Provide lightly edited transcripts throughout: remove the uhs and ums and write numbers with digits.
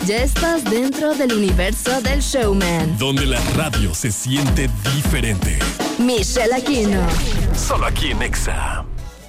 Ya estás dentro del universo del showman. Donde la radio se siente diferente. Michelle Aquino. Solo aquí en Exa.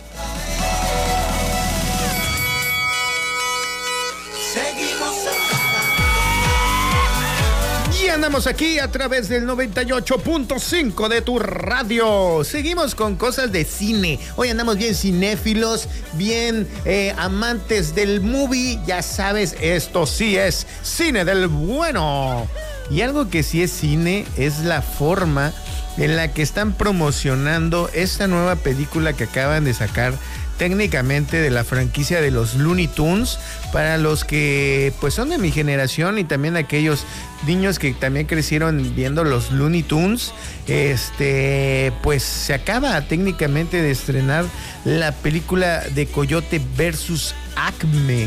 Y andamos aquí a través del 98.5 de tu radio. Seguimos con cosas de cine. Hoy andamos bien cinéfilos, bien amantes del movie. Ya sabes, esto sí es cine del bueno. Y algo que sí es cine es la forma en la que están promocionando esta nueva película que acaban de sacar, técnicamente de la franquicia de los Looney Tunes, para los que pues son de mi generación y también aquellos niños que también crecieron viendo los Looney Tunes. Pues se acaba técnicamente de estrenar la película de Coyote versus Acme.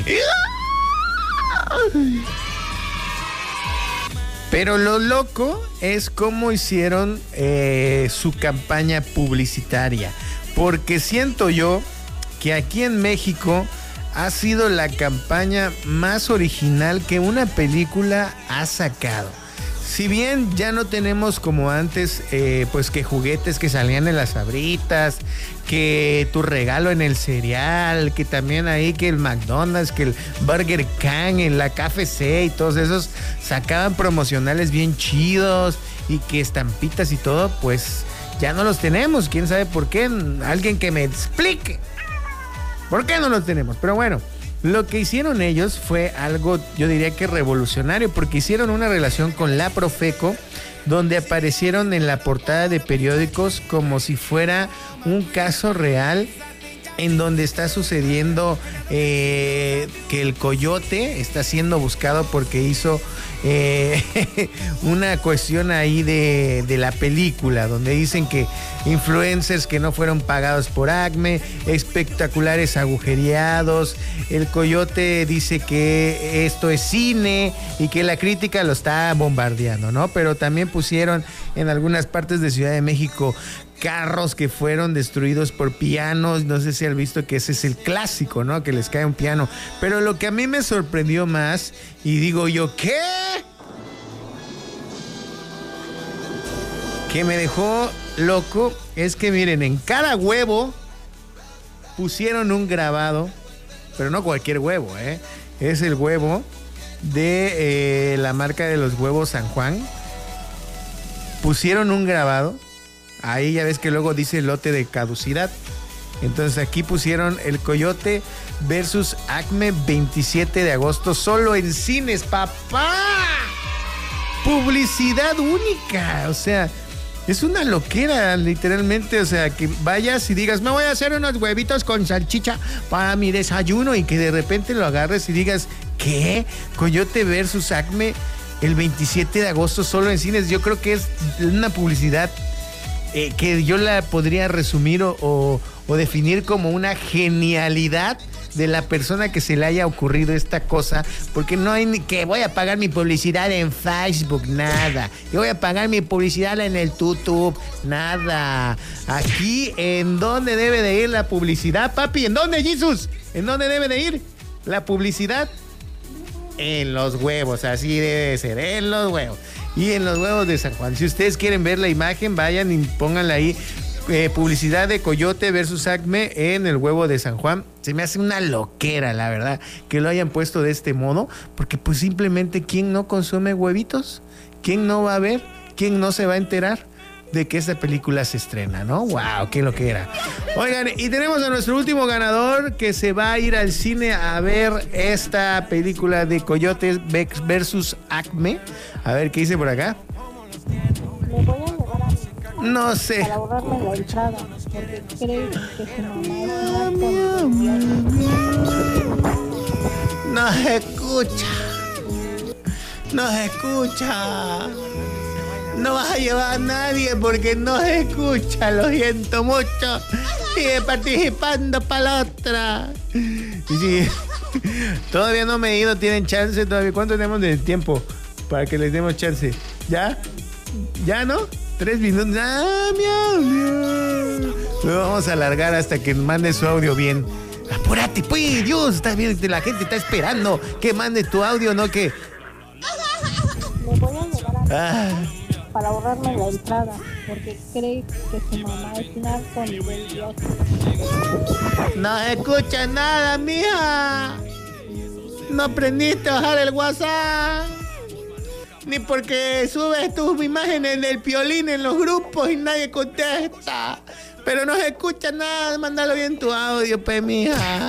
Pero lo loco es cómo hicieron su campaña publicitaria, porque siento yo que aquí en México ha sido la campaña más original que una película ha sacado. Si bien ya no tenemos como antes, pues que juguetes que salían en las Sabritas, que tu regalo en el cereal, que también ahí que el McDonald's, que el Burger King, en la KFC y todos esos sacaban promocionales bien chidos y que estampitas y todo, pues ya no los tenemos. ¿Quién sabe por qué? Alguien que me explique. ¿Por qué no los tenemos? Pero bueno, lo que hicieron ellos fue algo, yo diría que revolucionario, porque hicieron una relación con la Profeco, donde aparecieron en la portada de periódicos como si fuera un caso real, en donde está sucediendo que el coyote está siendo buscado porque hizo una cuestión ahí de la película, donde dicen que influencers que no fueron pagados por Acme, espectaculares agujereados. El coyote dice que esto es cine y que la crítica lo está bombardeando, ¿no? Pero también pusieron en algunas partes de Ciudad de México carros que fueron destruidos por pianos. No sé si han visto que ese es el clásico, ¿no? Que les cae un piano. Pero lo que a mí me sorprendió más, y digo yo, ¿qué? Que me dejó loco, es que miren, en cada huevo pusieron un grabado, pero no cualquier huevo, es el huevo de la marca de los huevos San Juan. Pusieron un grabado. Ahí ya ves que luego dice lote de caducidad. Entonces aquí pusieron el Coyote versus Acme 27 de agosto, solo en cines, papá. Publicidad única. O sea, es una loquera, literalmente. O sea, que vayas y digas, me voy a hacer unos huevitos con salchicha para mi desayuno, y que de repente lo agarres y digas, ¿qué? Coyote versus Acme el 27 de agosto solo en cines. Yo creo que es una publicidad que yo la podría resumir o definir como una genialidad de la persona que se le haya ocurrido esta cosa, porque no hay ni que voy a pagar mi publicidad en Facebook, nada. Yo voy a pagar mi publicidad en el YouTube, nada. Aquí, ¿en dónde debe de ir la publicidad, papi? ¿En dónde, Jesús? ¿En dónde debe de ir la publicidad? En los huevos, así debe de ser, en los huevos. Y en los huevos de San Juan. Si ustedes quieren ver la imagen, vayan y pónganla ahí. Publicidad de Coyote versus Acme en el huevo de San Juan. Se me hace una loquera, la verdad, que lo hayan puesto de este modo, porque pues simplemente, ¿quién no consume huevitos? ¿Quién no va a ver? ¿Quién no se va a enterar de que esta película se estrena, no? ¡Wow! ¡Qué loquera! Oigan, y tenemos a nuestro último ganador que se va a ir al cine a ver esta película de Coyote versus Acme. A ver, ¿qué dice por acá? Le voy a llevar a mi no sé. Para ahorrarme la entrada, porque cree que su mamá no se escucha. No se escucha. No vas a llevar a nadie porque no se escucha, lo siento mucho. Sigue participando para la otra. Y sí, todavía no me he ido, tienen chance todavía. ¿Cuánto tenemos de tiempo para que les demos chance? ¿Ya? ¿Ya no? 3 minutos. ¡Ah, miau, miau! Lo vamos a alargar hasta que mande su audio bien. Apúrate, pues, Dios, está bien, la gente está esperando que mande tu audio, no que Le voy a llevar a mi Ah. hija para ahorrarme la entrada, porque cree que su mamá es narco nivel Dios. No escucha nada, mija. No aprendiste a bajar el WhatsApp. Ni porque subes tus imágenes del Piolín en los grupos y nadie contesta. Pero no se escucha nada, mándalo bien tu audio, pe, mija.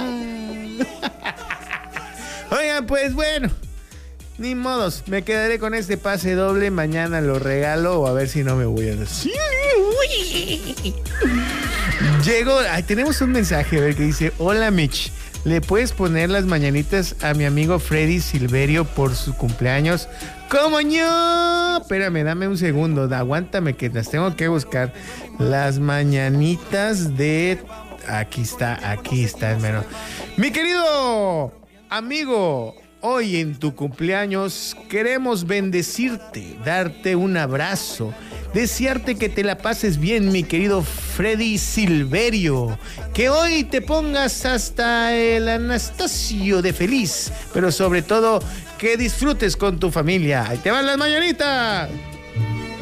Oigan, pues bueno, ni modos, me quedaré con este pase doble, mañana lo regalo o a ver si no me voy a decir. Llegó, tenemos un mensaje, a ver, que dice: hola Mitch, ¿le puedes poner las mañanitas a mi amigo Freddy Silverio por su cumpleaños? ¿Cómo no? Espérame, dame un segundo, aguántame que las tengo que buscar. Las mañanitas de... Aquí está, hermano. Mi querido amigo, hoy en tu cumpleaños queremos bendecirte, darte un abrazo, desearte que te la pases bien, mi querido Freddy Silverio. Que hoy te pongas hasta el Anastasio de feliz, pero sobre todo que disfrutes con tu familia. Ahí te van las mañanitas.